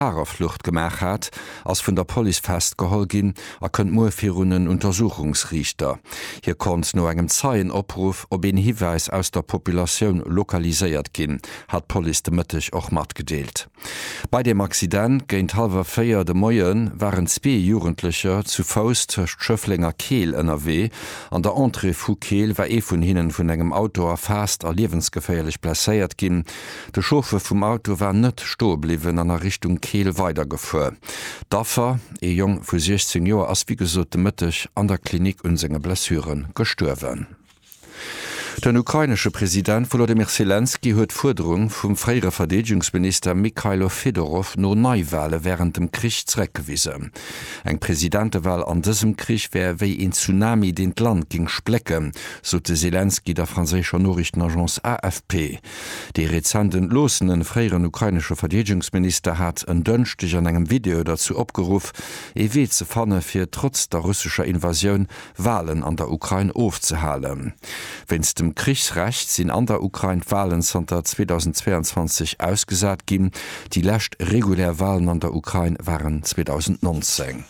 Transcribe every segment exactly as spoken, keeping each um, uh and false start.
Flucht gemacht hat, als von der Polizei festgeholt gin, er könnt nur für einen Untersuchungsrichter. Hier kommt nur einem Zeilenabruf, ob ein Hinweis aus der Population lokalisiert gin, hat Polizei Mittag auch mitgedeelt. Bei dem Accident gegen halber vier de Morgen waren zwei Jugendliche zu Fuß zwischen Schöfflinger Kehl N R W. An der Entree von Kehl war eh von ihnen von einem Auto fast und lebensgefährlich platziert gin. Der Chauffeur vom Auto war nicht stehen geblieben an der Richtung Kehl weitergefahren. Dafür, ein Jung von sechzehn Jahren, als wie gesagt Mittag an der Klinik und seine Blessuren gestorben. Der ukrainische Präsident Volodymyr Zelensky hat Forderung vom früheren Verteidigungsminister Mikhailo Fedorov no Neuwahlen während dem Krieg zurückgewiesen. Eine Präsidentenwahl an diesem Krieg wäre wie ein Tsunami den Land ging splecken, sagte Zelensky der französischen Nachrichtenagence A F P. Die rezenten losenden früheren ukrainischen Verteidigungsminister hat ein Donnerstag an einem Video dazu aufgerufen, E W zu finden, für trotz der russischen Invasion Wahlen an der Ukraine aufzuhalten. Wenn's dem Kriegsrecht sind an der Ukraine Wahlen seit zweitausendzweiundzwanzig ausgesagt gin. Die letzten regulären Wahlen an der Ukraine waren zweitausendneunzehn.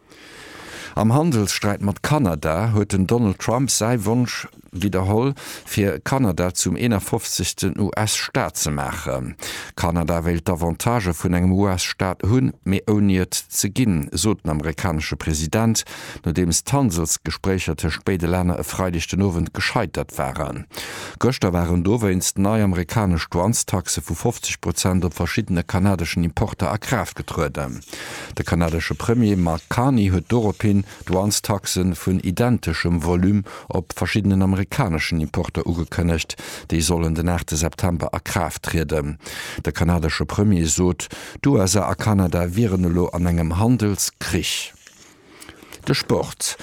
Am Handelsstreit mit Kanada hat Donald Trump seinen Wunsch wiederholt, für Kanada zum einundfünfzigsten U S-Staat zu machen. Kanada will die Avantage von einem U S-Staat haben, mehr ohne zu gehen, so der amerikanische Präsident, nachdem die Handelsgespräche zwischen beiden Ländern Freitag Abend gescheitert waren. Gestern waren übrigens die neue amerikanische Zwanzigtaxe von fünfzig Prozent auf verschiedene kanadische Importe in Kraft getreten. Der kanadische Premier Mark Carney hat daraufhin Zwanzigtaxen von identischem Volumen auf verschiedenen amerikanischen Importe angekündigt, die sollen den achten September in Kraft treten. Der kanadische Premier sagt, die U S A und Kanada wären lo an einem Handelskrieg. Der Sport.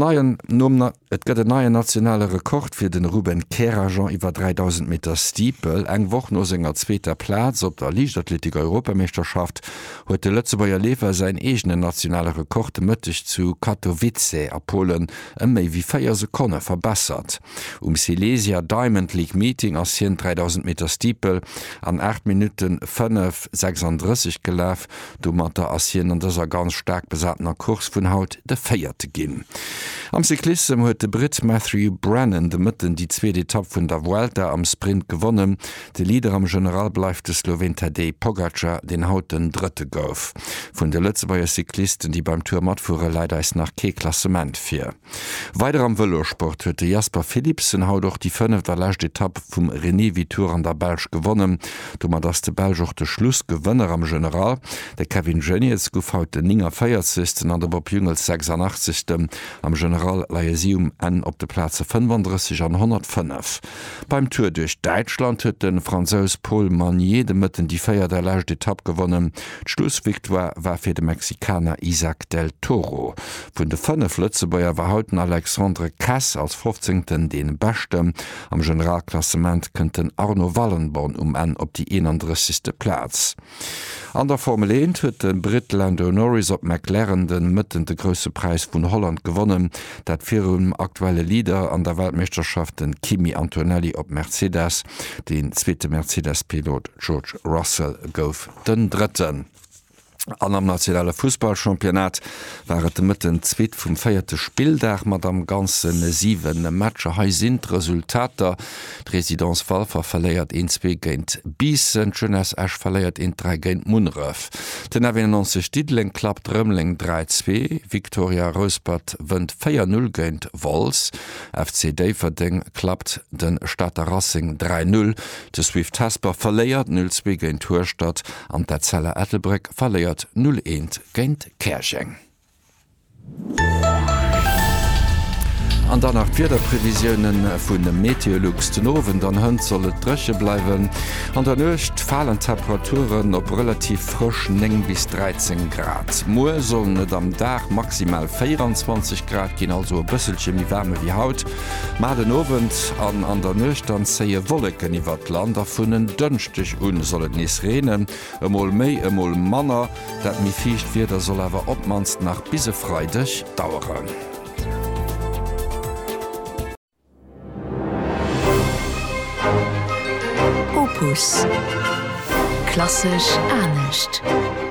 Et gëtt den neue nationale Rekord fir den Ruben Kerajan iwwer dreitausend Meter Steeple, eng woch no senger zweter Platz op der Leichtathletik-Europameisterschaft huet de Lëtzebauer Lever se egene nationale Rekord mëttech zu Katowice a Polen ëm méi wie vier Sekunden verbessert. Um Silesia Diamond League Meeting ass hien dreitausend Meter Steeple an acht Minuten fünf sechsunddreißig gelaf, du mat der ass hien an dëser ganz stark besatner Kurs vun Haut de feierte ginn. Am Cyklism huet de Brit Matthew Brennan de Mëtten die zweite Etappe vun der Vuelta am Sprint gewonnen. De Leader am General bleif de Slowen Tadej Pogacar den hauten dritte gouf. Vun de Lëtzebauer Cyklisten, die beim Tour matfuere leider is nach ke Klassement fir. Weiter am Velosport huet de Jasper Philipsen haut doch die fünfte lächte Etappe vum René Vitour an der Belge gewonnen. Dummer dats de Belge och de Schlussgewënner am General. De Kevin Geniez gouf haut den ninger Feiertsten an der Bob Jungels sechsundachtzig. Am General Lyceum en op de Plätze fünfunddreißig an hundertfünf. Beim Tour durch Deutschland huet den Franzos Paul Manier de Mëtten die Feier der lächte Etappe gewonnen. Schlussviktoire war fir de Mexikaner Isaac del Toro. Vun de fünf Lëtzebauer war hauten Alexandre Cass als fünfzehnten den Besten. Am Generalklassement kënnten Arno Wallenborn um en op die einunddreißigste Platz. An der Formel eins huet den Brit Lando Norris op McLaren den Mëtten de grösse Preis vun Holland gewonnen, dat fir um aktuelle Leader an der Weltmeisterschaft den Kimi Antonelli op Mercedes, den zweite Mercedes-Pilot George Russell gouf den dritten. An am nationale Fußballchampionat waret de Mëtten zweet vum feierte Spieldach mat am ganzen sieben Matscher hei sind Resultater. D'Residenzwalfer verléiert en zwei géint Biesen, Jeunesse Esch verléiert en drei géint Munref. Den neunundneunzig Titelen klappt Römling drei zwei, Victoria Rosbad wënnt vier null géint Vols, F C Daverding klappt den Stadter Racing drei null, de Swift Hasper verléiert null zwei géint Thurstadt, an der Zelle Ettelbreck verléiert null eins géint Kerscheng. An der nach vier der Prävisionen vun dem Meteorlux den Owen dann hënd solle dresche bleiwen. An der Nøcht fallen Temperaturen op relativ frisch neng bis dreizehn Grad. Moe sollen net am Dach maximal vierundzwanzig Grad gin, also bësselche mi wärme wie haut. Ma den Owen an an der Nøcht an seie Wolleken iwwer d Land vunnen dënchtech un sollet nies renen, emol méi emol Manner, dat mi fiicht wie der soll awer opmanst nach bise Freidech dauern. Opus. Klassisch ernst.